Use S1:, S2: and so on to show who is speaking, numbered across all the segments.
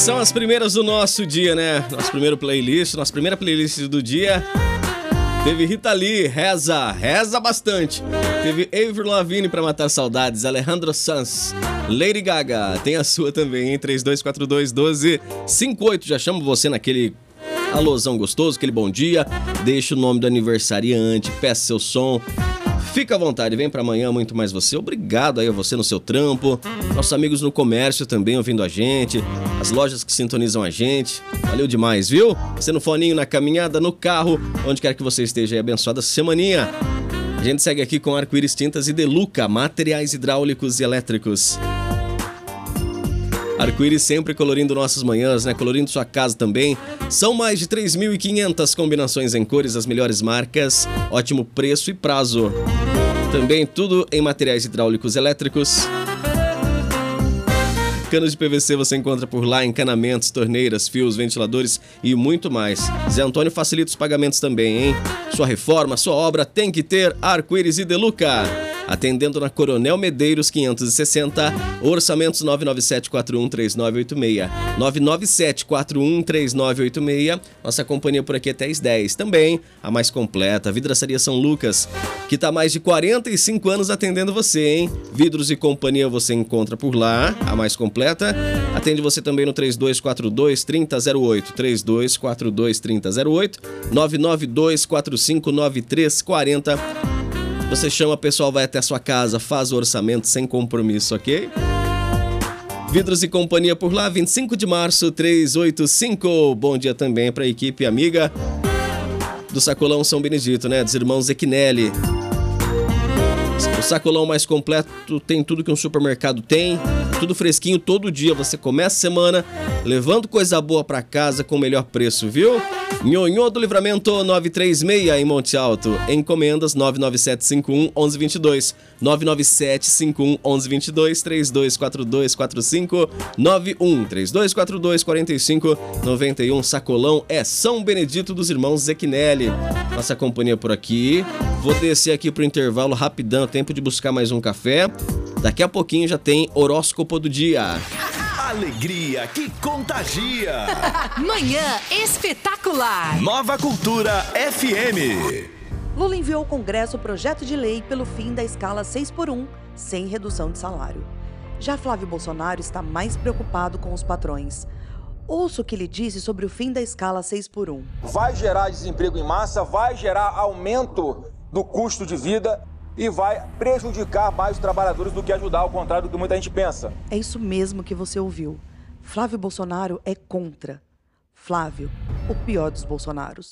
S1: São as primeiras do nosso dia, né? Nossa primeira playlist do dia. Teve Rita Lee, reza bastante. Teve Avril Lavigne pra matar saudades, Alejandro Sanz, Lady Gaga. Tem a sua também, hein? 3242-1258. Já chamo você naquele alôzão gostoso, aquele bom dia. Deixa o nome do aniversariante, peça seu som. Fica à vontade, vem pra amanhã muito mais você. Obrigado aí a você no seu trampo. Nossos amigos no comércio também ouvindo a gente. As lojas que sintonizam a gente. Valeu demais, viu? Você no foninho, na caminhada, no carro, onde quer que você esteja aí, abençoada semaninha. A gente segue aqui com Arco-Íris Tintas e Deluca, materiais hidráulicos e elétricos. Arco-Íris sempre colorindo nossas manhãs, né? Colorindo sua casa também. São mais de 3.500 combinações em cores, as melhores marcas, ótimo preço e prazo. Também tudo em materiais hidráulicos elétricos. Canos de PVC você encontra por lá, encanamentos, torneiras, fios, ventiladores e muito mais. Zé Antônio facilita os pagamentos também, hein? Sua reforma, sua obra tem que ter Arco-Íris e Deluca. Atendendo na Coronel Medeiros 560, orçamentos 997-413986. 997-413986. Nossa companhia por aqui até às 10. Também a mais completa, a Vidraçaria São Lucas, que está há mais de 45 anos atendendo você, hein? Vidros e companhia você encontra por lá, a mais completa. Atende você também no 3242-3008. 3242-3008. 992459340. Você chama, o pessoal vai até a sua casa, faz o orçamento sem compromisso, ok? Vidros e companhia por lá, 25 de março, 385. Bom dia também para a equipe amiga do Sacolão São Benedito, né? Dos irmãos Zequinelli. O sacolão mais completo tem tudo que um supermercado tem, tudo fresquinho todo dia. Você começa a semana levando coisa boa para casa com o melhor preço, viu? Nhonhô do Livramento 936 em Monte Alto. Encomendas 99751-1122. 99751-1122. 3242-4591. 3242-4591. Sacolão é São Benedito dos irmãos Zequinelli. Nossa companhia por aqui. Vou descer aqui pro intervalo rapidão, tempo de buscar mais um café. Daqui a pouquinho já tem horóscopo do dia.
S2: Alegria que contagia.
S3: Manhã espetacular.
S2: Nova Cultura FM.
S4: Lula enviou ao Congresso o projeto de lei pelo fim da escala 6x1, sem redução de salário. Já Flávio Bolsonaro está mais preocupado com os patrões. Ouça o que ele disse sobre o fim da escala 6x1.
S5: Vai gerar desemprego em massa, vai gerar aumento do custo de vida e vai prejudicar mais os trabalhadores do que ajudar, ao contrário do que muita gente pensa.
S4: É isso mesmo que você ouviu. Flávio Bolsonaro é contra. Flávio, o pior dos Bolsonaros.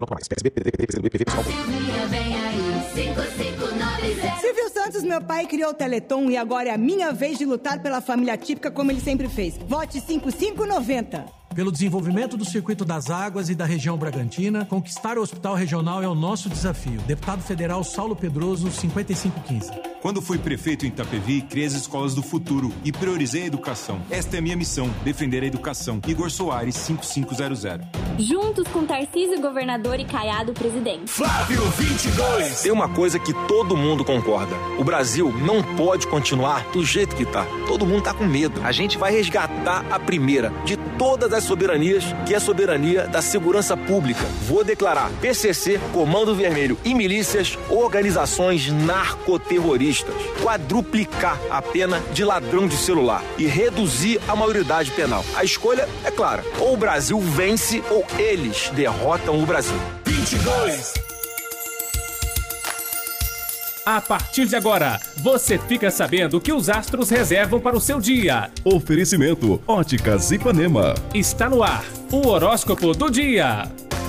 S6: Silvio Santos, meu pai, criou o Teleton e agora é a minha vez de lutar pela família típica como ele sempre fez. Vote 5590.
S7: Pelo desenvolvimento do Circuito das Águas e da região Bragantina, conquistar o Hospital Regional é o nosso desafio. Deputado Federal Saulo Pedroso, 5515.
S8: Quando fui prefeito em Itapevi, criei as escolas do futuro e priorizei a educação. Esta é a minha missão, defender a educação. Igor Soares, 5500.
S9: Juntos com Tarcísio, governador, e Caiado, presidente.
S2: Flávio 22. Tem uma coisa que todo mundo concorda. O Brasil não pode continuar do jeito que tá. Todo mundo tá com medo. A gente vai resgatar a primeira de todas as soberanias, que é a soberania da segurança pública. Vou declarar PCC, Comando Vermelho e milícias, organizações narcoterroristas. Quadruplicar a pena de ladrão de celular e reduzir a maioridade penal. A escolha é clara. Ou o Brasil vence ou eles derrotam o Brasil.
S10: 22. A partir de agora, você fica sabendo o que os astros reservam para o seu dia.
S11: Oferecimento Óticas Ipanema.
S10: Está no ar o horóscopo do dia.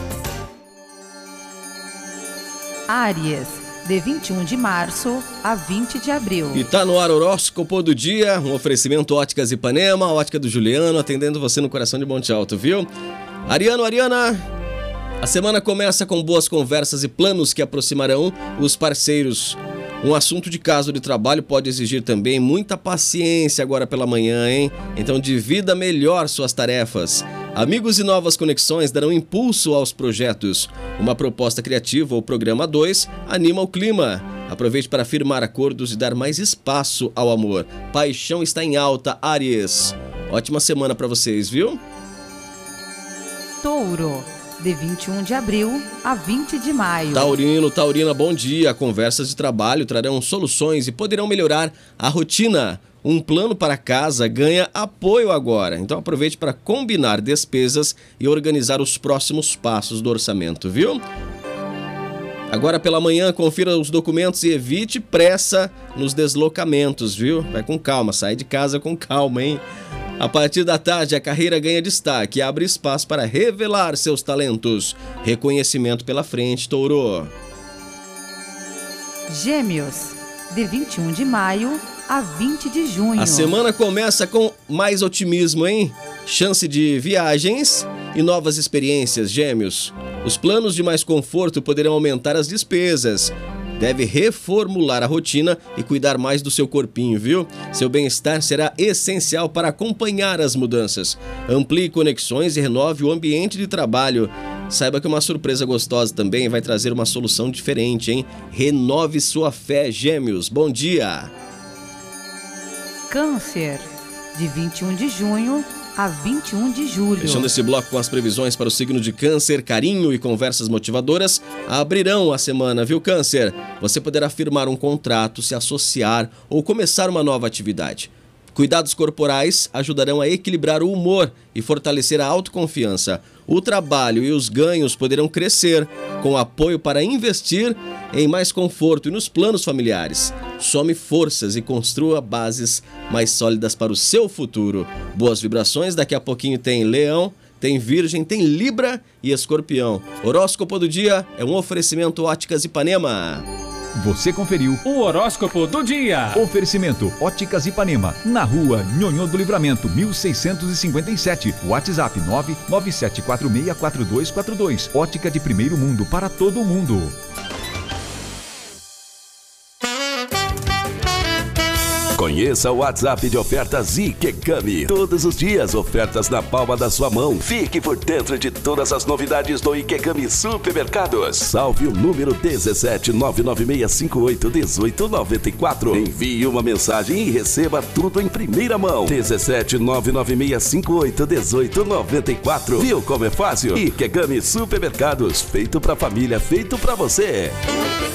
S3: Áries, de 21 de março a 20 de abril.
S1: E tá no ar o horóscopo do dia, um oferecimento Óticas Ipanema, Ótica do Juliano, atendendo você no coração de Monte Alto, viu? Ariana, a semana começa com boas conversas e planos que aproximarão os parceiros. Um assunto de caso de trabalho pode exigir também muita paciência agora pela manhã, hein? Então divida melhor suas tarefas. Amigos e novas conexões darão impulso aos projetos. Uma proposta criativa ou programa 2 anima o clima. Aproveite para firmar acordos e dar mais espaço ao amor. Paixão está em alta, Áries. Ótima semana para vocês, viu?
S3: Touro, de 21 de abril a 20 de maio.
S1: Taurino, Taurina, bom dia. Conversas de trabalho trarão soluções e poderão melhorar a rotina. Um plano para casa ganha apoio agora. Então aproveite para combinar despesas e organizar os próximos passos do orçamento, viu? Agora pela manhã, confira os documentos e evite pressa nos deslocamentos, viu? Vai com calma, sai de casa com calma, hein? A partir da tarde, a carreira ganha destaque e abre espaço para revelar seus talentos. Reconhecimento pela frente, Touro.
S3: Gêmeos, de 21 de maio a 20 de junho.
S1: A semana começa com mais otimismo, hein? Chance de viagens e novas experiências, Gêmeos. Os planos de mais conforto poderão aumentar as despesas. Deve reformular a rotina e cuidar mais do seu corpinho, viu? Seu bem-estar será essencial para acompanhar as mudanças. Amplie conexões e renove o ambiente de trabalho. Saiba que uma surpresa gostosa também vai trazer uma solução diferente, hein? Renove sua fé, Gêmeos. Bom dia!
S3: Câncer, de 21 de junho a 21 de julho.
S1: Fechando esse bloco com as previsões para o signo de Câncer, carinho e conversas motivadoras abrirão a semana, viu, Câncer? Você poderá firmar um contrato, se associar ou começar uma nova atividade. Cuidados corporais ajudarão a equilibrar o humor e fortalecer a autoconfiança. O trabalho e os ganhos poderão crescer, com apoio para investir em mais conforto e nos planos familiares. Some forças e construa bases mais sólidas para o seu futuro. Boas vibrações, daqui a pouquinho tem Leão, tem Virgem, tem Libra e Escorpião. Horóscopo do dia é um oferecimento Óticas Ipanema.
S11: Você conferiu
S10: o horóscopo do dia.
S11: Oferecimento Óticas Ipanema, na rua Nhonhô do Livramento, 1657. WhatsApp 997464242. Ótica de primeiro mundo para todo mundo.
S12: Conheça o WhatsApp de ofertas Ikegami. Todos os dias, ofertas na palma da sua mão. Fique por dentro de todas as novidades do Ikegami Supermercados. Salve o número 17996581894. Envie uma mensagem e receba tudo em primeira mão. 17996581894. Viu como é fácil? Ikegami Supermercados. Feito pra família, feito pra você.